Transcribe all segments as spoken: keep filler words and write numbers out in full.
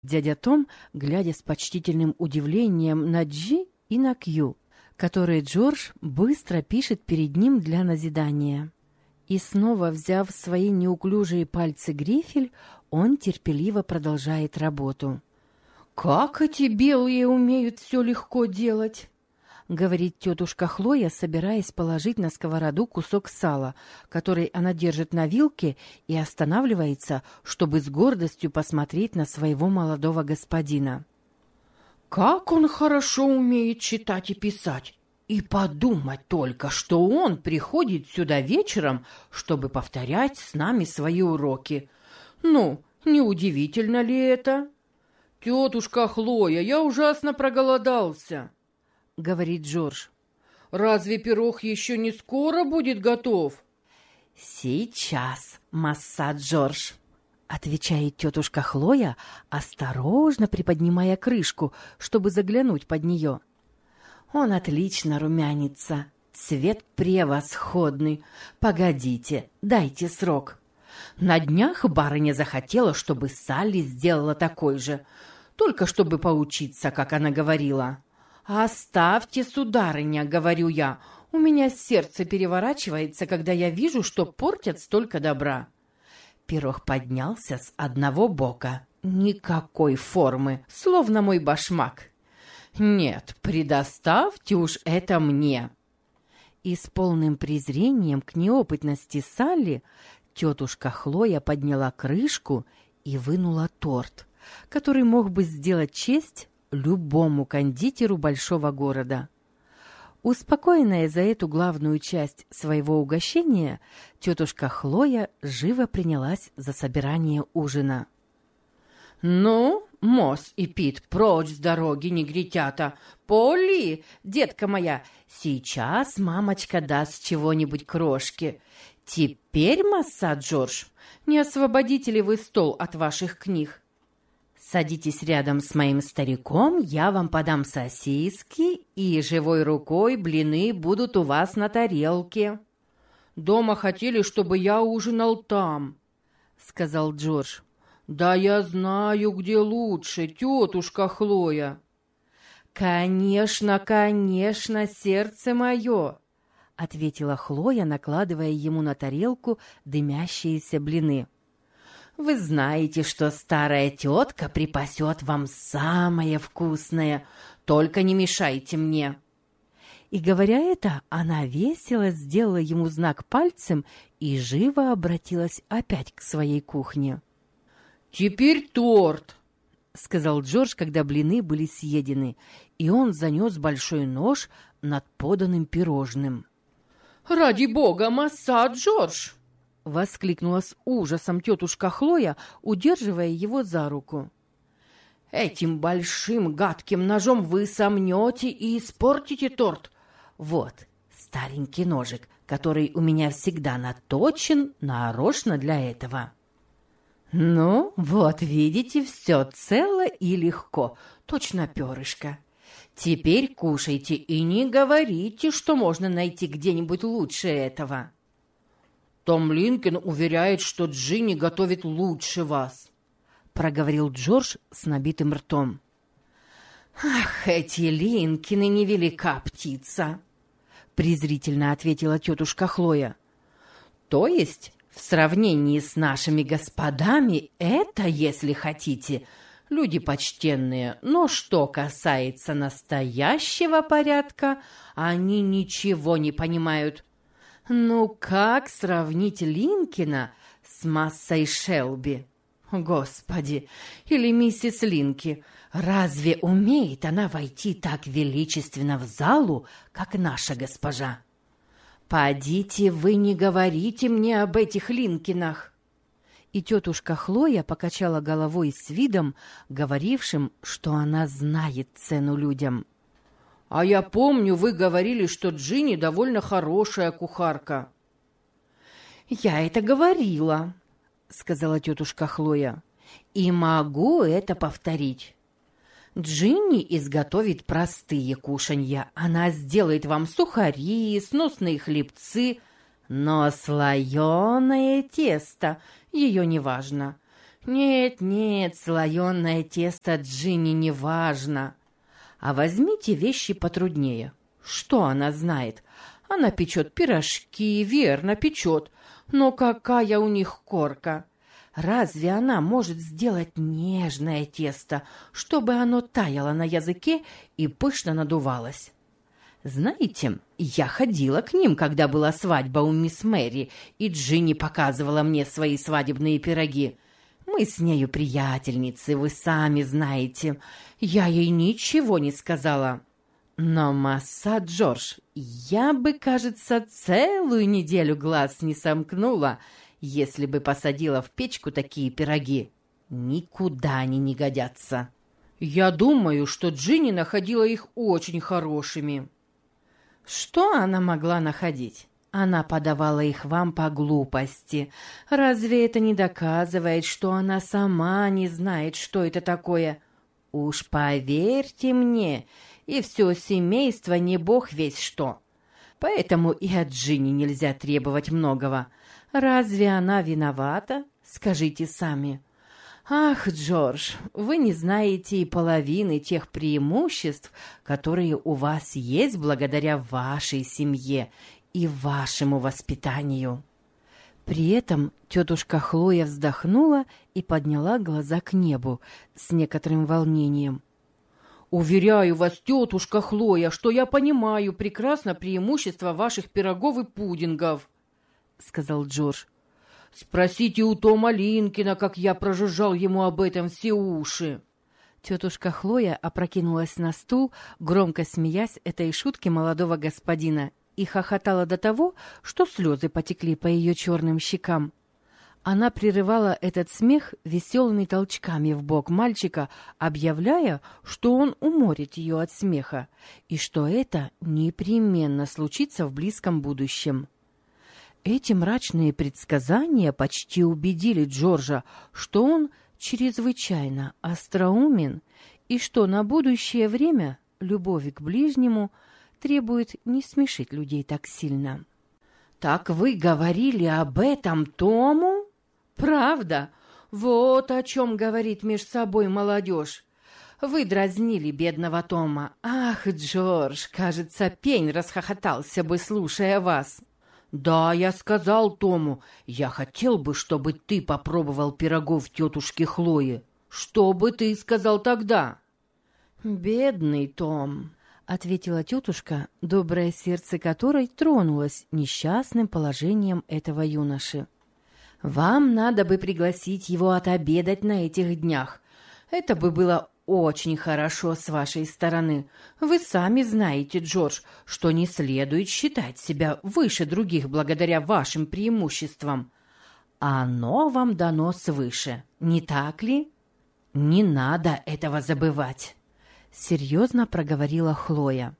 дядя Том, глядя с почтительным удивлением на Джи и на Кью, которые Джордж быстро пишет перед ним для назидания. И снова, взяв в свои неуклюжие пальцы грифель, он терпеливо продолжает работу. «Как эти белые умеют все легко делать!» — говорит тетушка Хлоя, собираясь положить на сковороду кусок сала, который она держит на вилке, и останавливается, чтобы с гордостью посмотреть на своего молодого господина. «Как он хорошо умеет читать и писать! И подумать только, что он приходит сюда вечером, чтобы повторять с нами свои уроки. Ну, неудивительно ли это?» «Тетушка Хлоя, я ужасно проголодался», — говорит Джордж. «Разве пирог еще не скоро будет готов?» «Сейчас, масса Джордж», — отвечает тетушка Хлоя, осторожно приподнимая крышку, чтобы заглянуть под нее. «Он отлично румянится, цвет превосходный. Погодите, дайте срок. На днях барыня захотела, чтобы Салли сделала такой же, только чтобы поучиться, как она говорила. «Оставьте, сударыня, — говорю я, — у меня сердце переворачивается, когда я вижу, что портят столько добра». Пирог поднялся с одного бока, никакой формы, словно мой башмак. «Нет, предоставьте уж это мне». И с полным презрением к неопытности Салли тетушка Хлоя подняла крышку и вынула торт, который мог бы сделать честь любому кондитеру большого города. Успокоенная за эту главную часть своего угощения, тетушка Хлоя живо принялась за собирание ужина. «Ну, Мосс и Пит, прочь с дороги, негритята! Полли, детка моя, сейчас мамочка даст чего-нибудь крошки. Теперь, масса Джордж, не освободите ли вы стол от ваших книг? Садитесь рядом с моим стариком, я вам подам сосиски, и живой рукой блины будут у вас на тарелке». «Дома хотели, чтобы я ужинал там», — сказал Джордж. «Да я знаю, где лучше, тетушка Хлоя». «Конечно, конечно, сердце мое», — ответила Хлоя, накладывая ему на тарелку дымящиеся блины. «Вы знаете, что старая тетка припасет вам самое вкусное, только не мешайте мне». И, говоря это, она весело сделала ему знак пальцем и живо обратилась опять к своей кухне. «Теперь торт», — сказал Джордж, когда блины были съедены, и он занес большой нож над поданным пирожным. «Ради бога, масса Джордж!» — воскликнула с ужасом тетушка Хлоя, удерживая его за руку. «Этим большим гадким ножом вы сомнете и испортите торт. Вот старенький ножик, который у меня всегда наточен нарочно для этого». «Ну, вот видите, все цело и легко, точно перышко. Теперь кушайте и не говорите, что можно найти где-нибудь лучше этого». «Том Линкольн уверяет, что Джинни готовит лучше вас», — проговорил Джордж с набитым ртом. «Ах, эти Линкины невелика птица», — презрительно ответила тетушка Хлоя. «То есть... в сравнении с нашими господами это, если хотите, люди почтенные, но что касается настоящего порядка, они ничего не понимают. Ну как сравнить Линкина с массой Шелби? Господи, или миссис Линки, разве умеет она войти так величественно в залу, как наша госпожа? «Подите, вы не говорите мне об этих Линкинах!» И тетушка Хлоя покачала головой с видом, говорившим, что она знает цену людям. «А я помню, вы говорили, что Джинни довольно хорошая кухарка». «Я это говорила», — сказала тетушка Хлоя, — «и могу это повторить. Джинни изготовит простые кушанья. Она сделает вам сухари, сносные хлебцы, но слоеное тесто ее не важно. Нет-нет, слоеное тесто Джинни не важно. А возьмите вещи потруднее. Что она знает? Она печет пирожки, верно, печет. Но какая у них корка! Разве она может сделать нежное тесто, чтобы оно таяло на языке и пышно надувалось? Знаете, я ходила к ним, когда была свадьба у мисс Мэри, и Джинни показывала мне свои свадебные пироги. Мы с нею приятельницы, вы сами знаете. Я ей ничего не сказала. Но, масса Джордж, я бы, кажется, целую неделю глаз не сомкнула, если бы посадила в печку такие пироги. Никуда они не годятся. Я думаю, что Джинни находила их очень хорошими. Что она могла находить? Она подавала их вам по глупости. Разве это не доказывает, что она сама не знает, что это такое? Уж поверьте мне, и все семейство не бог весь что. Поэтому и от Джинни нельзя требовать многого. Разве она виновата? Скажите сами. Ах, Джордж, вы не знаете и половины тех преимуществ, которые у вас есть благодаря вашей семье и вашему воспитанию. При этом тетушка Хлоя вздохнула и подняла глаза к небу с некоторым волнением. «Уверяю вас, тетушка Хлоя, что я понимаю прекрасно преимущества ваших пирогов и пудингов», — сказал Джордж. «Спросите у Тома Линкина, как я прожужжал ему об этом все уши». Тетушка Хлоя опрокинулась на стул, громко смеясь этой шутке молодого господина, и хохотала до того, что слезы потекли по ее черным щекам. Она прерывала этот смех веселыми толчками в бок мальчика, объявляя, что он уморит ее от смеха, и что это непременно случится в близком будущем. Эти мрачные предсказания почти убедили Джорджа, что он чрезвычайно остроумен и что на будущее время любовь к ближнему требует не смешить людей так сильно. «Так вы говорили об этом Тому?» «Правда? Вот о чем говорит меж собой молодежь. Вы дразнили бедного Тома. Ах, Джордж, кажется, пень расхохотался бы, слушая вас». «Да, я сказал Тому, я хотел бы, чтобы ты попробовал пирогов тетушки Хлои. Что бы ты сказал тогда?» «Бедный Том», — ответила тетушка, доброе сердце которой тронулось несчастным положением этого юноши. «Вам надо бы пригласить его отобедать на этих днях. Это бы было очень хорошо с вашей стороны. Вы сами знаете, Джордж, что не следует считать себя выше других благодаря вашим преимуществам. Оно вам дано свыше, не так ли? Не надо этого забывать», — серьезно проговорила Хлоя.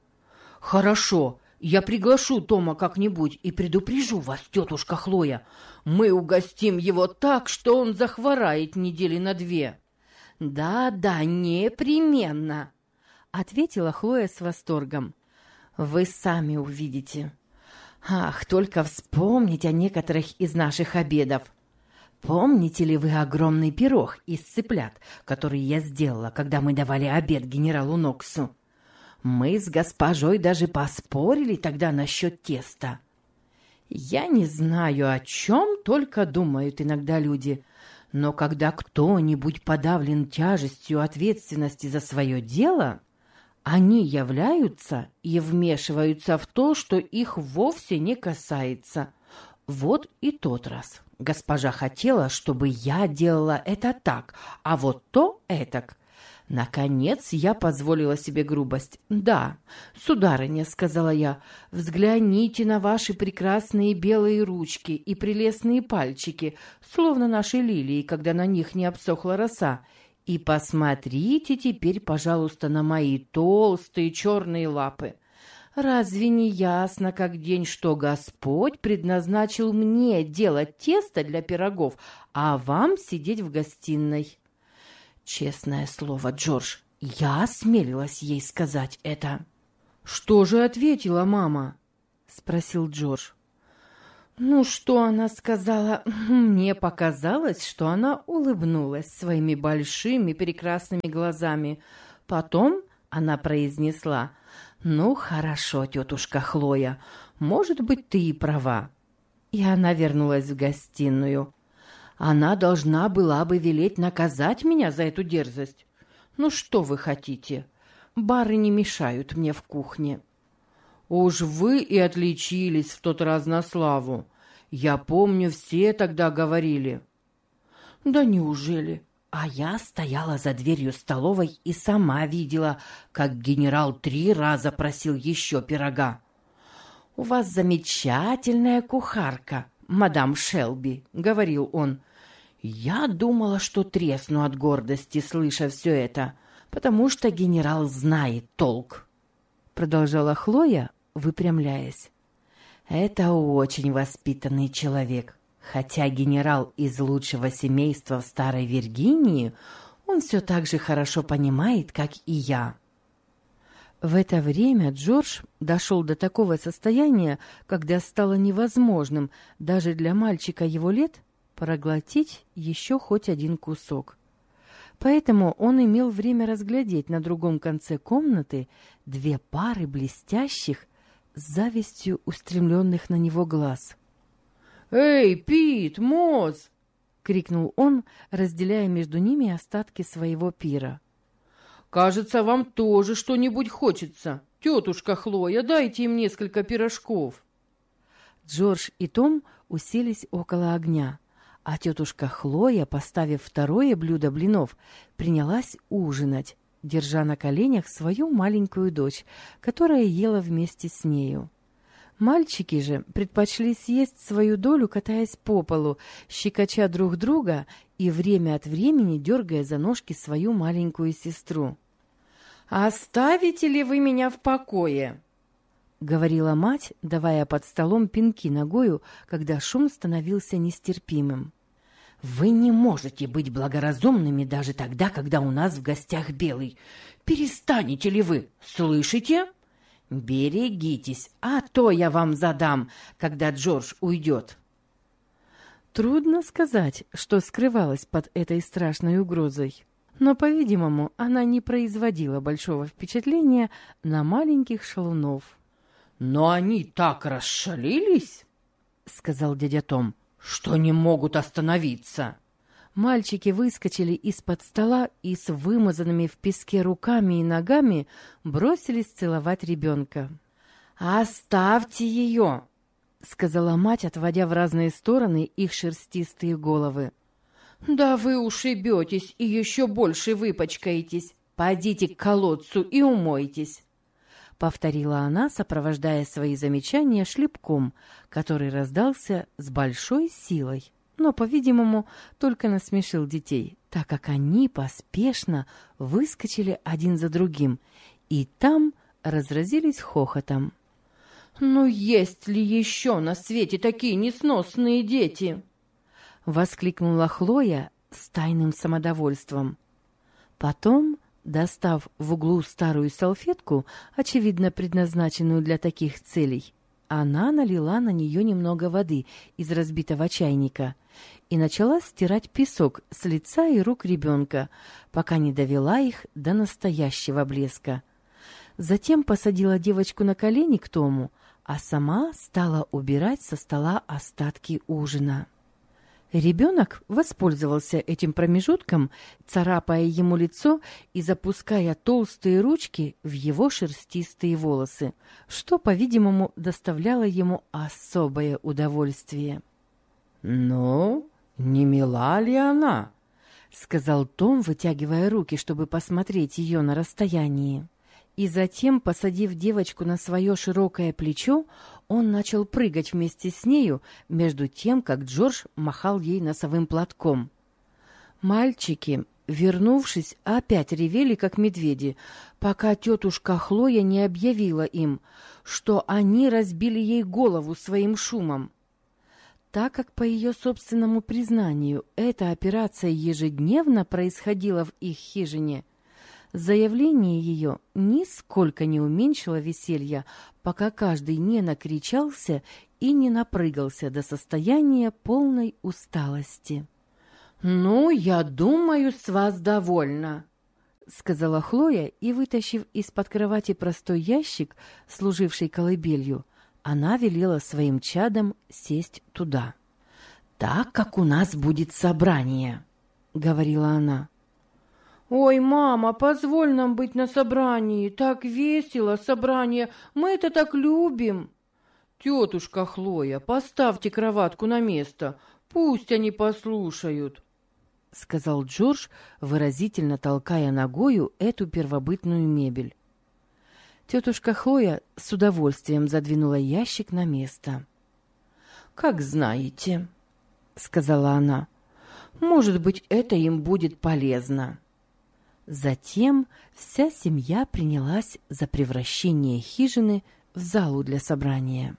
«Хорошо, я приглашу Тома как-нибудь и предупрежу вас, тетушка Хлоя. Мы угостим его так, что он захворает недели на две». «Да-да, непременно», — ответила Хлоя с восторгом. «Вы сами увидите. Ах, только вспомнить о некоторых из наших обедов. Помните ли вы огромный пирог из цыплят, который я сделала, когда мы давали обед генералу Ноксу? Мы с госпожой даже поспорили тогда насчет теста. Я не знаю, о чем только думают иногда люди». Но когда кто-нибудь подавлен тяжестью ответственности за свое дело, они являются и вмешиваются в то, что их вовсе не касается. Вот и тот раз. Госпожа хотела, чтобы я делала это так, а вот то этак. Наконец я позволила себе грубость. «Да, сударыня», — сказала я, — «взгляните на ваши прекрасные белые ручки и прелестные пальчики, словно наши лилии, когда на них не обсохла роса, и посмотрите теперь, пожалуйста, на мои толстые черные лапы. Разве не ясно, как день, что Господь предназначил мне делать тесто для пирогов, а вам сидеть в гостиной?» Честное слово, Джордж, я осмелилась ей сказать это. «Что же ответила мама?» — спросил Джордж. Ну, что она сказала? Мне показалось, что она улыбнулась своими большими прекрасными глазами. Потом она произнесла: «Ну, хорошо, тетушка Хлоя, может быть, ты и права». И она вернулась в гостиную. Она должна была бы велеть наказать меня за эту дерзость. Ну, что вы хотите? Бары не мешают мне в кухне. Уж вы и отличились в тот раз на славу. Я помню, все тогда говорили. Да неужели? А я стояла за дверью столовой и сама видела, как генерал три раза просил еще пирога. «У вас замечательная кухарка, мадам Шелби», — говорил он. Я думала, что тресну от гордости, слыша все это, потому что генерал знает толк, — продолжала Хлоя, выпрямляясь. Это очень воспитанный человек. Хотя генерал из лучшего семейства в Старой Виргинии, он все так же хорошо понимает, как и я. В это время Джордж дошел до такого состояния, когда стало невозможным даже для мальчика его лет проглотить еще хоть один кусок. Поэтому он имел время разглядеть на другом конце комнаты две пары блестящих, с завистью устремленных на него глаз. «Эй, Пит, Моз!» — крикнул он, разделяя между ними остатки своего пира. «Кажется, вам тоже что-нибудь хочется. Тетушка Хлоя, дайте им несколько пирожков». Джордж и Том уселись около огня, а тетушка Хлоя, поставив второе блюдо блинов, принялась ужинать, держа на коленях свою маленькую дочь, которая ела вместе с нею. Мальчики же предпочли съесть свою долю, катаясь по полу, щекоча друг друга и время от времени дергая за ножки свою маленькую сестру. «Оставите ли вы меня в покое?» — говорила мать, давая под столом пинки ногою, когда шум становился нестерпимым. «Вы не можете быть благоразумными даже тогда, когда у нас в гостях Белый. Перестанете ли вы, слышите? Берегитесь, а то я вам задам, когда Джордж уйдет». Трудно сказать, что скрывалось под этой страшной угрозой, но, по-видимому, она не производила большого впечатления на маленьких шалунов. «Но они так расшалились, — сказал дядя Том, — что не могут остановиться». Мальчики выскочили из-под стола и с вымазанными в песке руками и ногами бросились целовать ребенка. «Оставьте ее!» — сказала мать, отводя в разные стороны их шерстистые головы. «Да вы ушибетесь и еще больше выпачкаетесь. Пойдите к колодцу и умойтесь», — повторила она, сопровождая свои замечания шлепком, который раздался с большой силой, но, по-видимому, только насмешил детей, так как они поспешно выскочили один за другим и там разразились хохотом. «Ну есть ли еще на свете такие несносные дети?» — воскликнула Хлоя с тайным самодовольством. Потом, достав в углу старую салфетку, очевидно предназначенную для таких целей, она налила на нее немного воды из разбитого чайника и начала стирать песок с лица и рук ребенка, пока не довела их до настоящего блеска. Затем посадила девочку на колени к Тому, а сама стала убирать со стола остатки ужина. Ребенок воспользовался этим промежутком, царапая ему лицо и запуская толстые ручки в его шерстистые волосы, что, по-видимому, доставляло ему особое удовольствие. «Ну, не мила ли она?» — сказал Том, вытягивая руки, чтобы посмотреть ее на расстоянии. И затем, посадив девочку на свое широкое плечо, он начал прыгать вместе с нею, между тем, как Джордж махал ей носовым платком. Мальчики, вернувшись, опять ревели, как медведи, пока тетушка Хлоя не объявила им, что они разбили ей голову своим шумом. Так как, по ее собственному признанию, эта операция ежедневно происходила в их хижине, заявление ее нисколько не уменьшило веселья, пока каждый не накричался и не напрыгался до состояния полной усталости. «Ну, я думаю, с вас довольно», — сказала Хлоя, и, вытащив из-под кровати простой ящик, служивший колыбелью, она велела своим чадам сесть туда. «Так как у нас будет собрание», — говорила она. «Ой, мама, позволь нам быть на собрании, так весело, собрание, мы это так любим». «Тетушка Хлоя, поставьте кроватку на место, пусть они послушают», — сказал Джордж, выразительно толкая ногою эту первобытную мебель. Тетушка Хлоя с удовольствием задвинула ящик на место. «Как знаете», — сказала она, — «может быть, это им будет полезно». Затем вся семья принялась за превращение хижины в залу для собрания.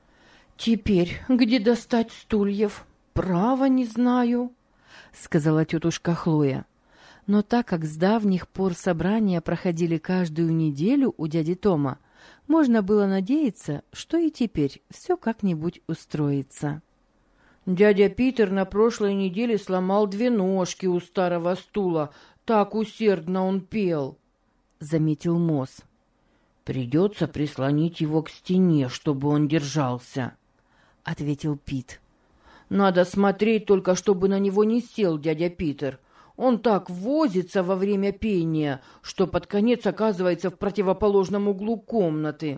«Теперь где достать стульев? Право не знаю», — сказала тетушка Хлоя. Но так как с давних пор собрания проходили каждую неделю у дяди Тома, можно было надеяться, что и теперь все как-нибудь устроится. «Дядя Питер на прошлой неделе сломал две ножки у старого стула, так усердно он пел», — заметил Мосс. «Придется прислонить его к стене, чтобы он держался», — ответил Пит. «Надо смотреть только, чтобы на него не сел дядя Питер. Он так возится во время пения, что под конец оказывается в противоположном углу комнаты.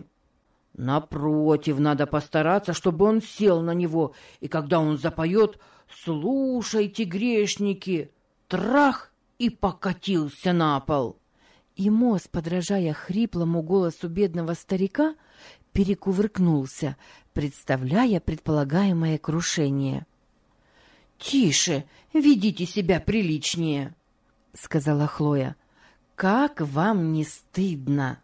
Напротив, надо постараться, чтобы он сел на него, и когда он запоет «Слушайте, грешники!» трах, и покатился на пол». И Мосс, подражая хриплому голосу бедного старика, перекувыркнулся, представляя предполагаемое крушение. «Тише, ведите себя приличнее», — сказала Хлоя. «Как вам не стыдно?»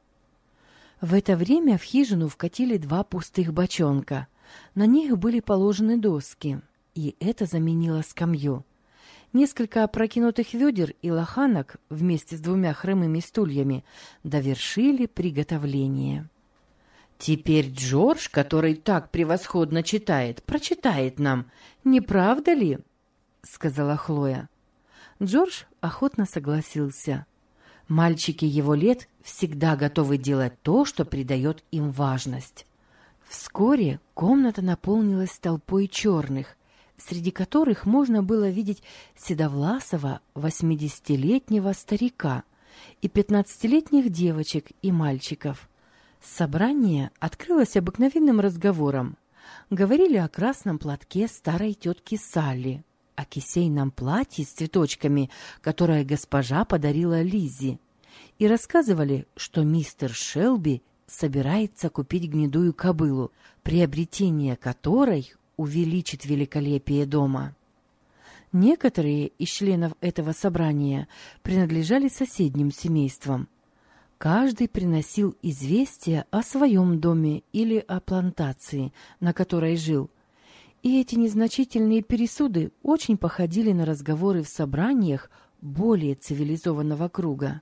В это время в хижину вкатили два пустых бочонка. На них были положены доски, и это заменило скамью. Несколько опрокинутых ведер и лоханок вместе с двумя хромыми стульями довершили приготовление. «Теперь Джордж, который так превосходно читает, прочитает нам, не правда ли?» — сказала Хлоя. Джордж охотно согласился. Мальчики его лет всегда готовы делать то, что придает им важность. Вскоре комната наполнилась толпой черных, среди которых можно было видеть седовласого восьмидесятилетнего старика и пятнадцатилетних девочек и мальчиков. Собрание открылось обыкновенным разговором. Говорили о красном платке старой тетки Салли, о кисейном платье с цветочками, которое госпожа подарила Лиззи, и рассказывали, что мистер Шелби собирается купить гнедую кобылу, приобретение которой увеличит великолепие дома. Некоторые из членов этого собрания принадлежали соседним семействам. Каждый приносил известие о своем доме или о плантации, на которой жил. И эти незначительные пересуды очень походили на разговоры в собраниях более цивилизованного круга.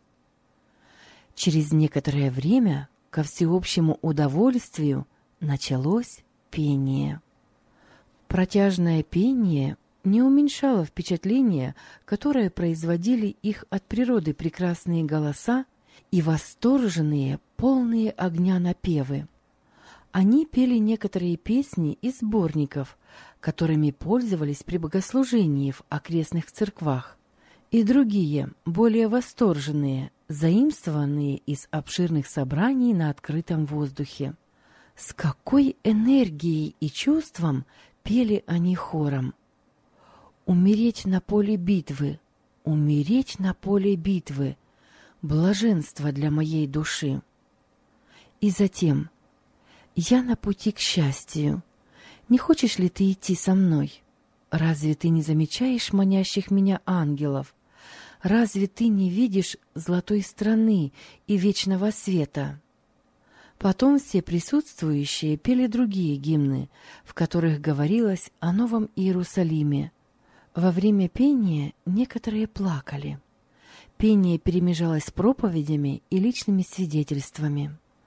Через некоторое время, ко всеобщему удовольствию, началось пение. Протяжное пение не уменьшало впечатления, которое производили их от природы прекрасные голоса и восторженные, полные огня напевы. Они пели некоторые песни из сборников, которыми пользовались при богослужении в окрестных церквах, и другие, более восторженные, заимствованные из обширных собраний на открытом воздухе. С какой энергией и чувством пели они хором: «Умереть на поле битвы, умереть на поле битвы, блаженство для моей души». И затем: «Я на пути к счастью. Не хочешь ли ты идти со мной? Разве ты не замечаешь манящих меня ангелов? Разве ты не видишь золотой страны и вечного света?» Потом все присутствующие пели другие гимны, в которых говорилось о Новом Иерусалиме. Во время пения некоторые плакали. Пение перемежалось с проповедями и личными свидетельствами.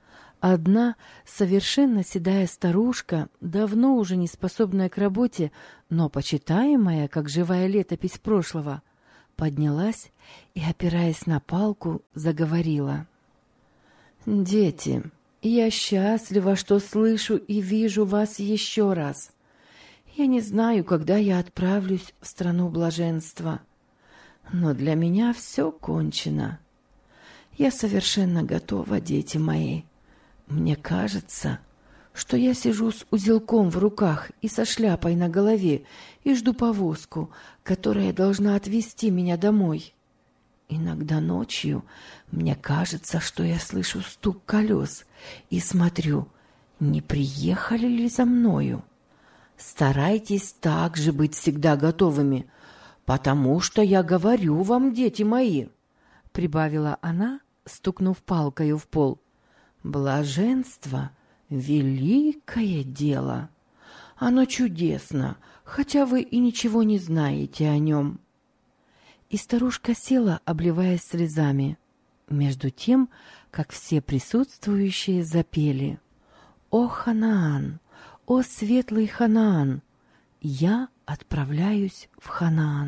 Одна совершенно седая старушка, давно уже не способная к работе, но почитаемая, как живая летопись прошлого, поднялась и, опираясь на палку, заговорила. «Дети, я счастлива, что слышу и вижу вас еще раз. Я не знаю, когда я отправлюсь в страну блаженства, но для меня все кончено. Я совершенно готова, дети мои. Мне кажется, что я сижу с узелком в руках и со шляпой на голове и жду повозку, которая должна отвезти меня домой. Иногда ночью мне кажется, что я слышу стук колес и смотрю, не приехали ли за мною. Старайтесь также быть всегда готовыми, потому что я говорю вам, дети мои, — прибавила она, стукнув палкою в пол. Блаженство — великое дело. Оно чудесно, хотя вы и ничего не знаете о нем. И старушка села, обливаясь слезами, между тем, как все присутствующие запели. «О, Ханаан! О, светлый Ханаан! Я отправляюсь в Ханаан!»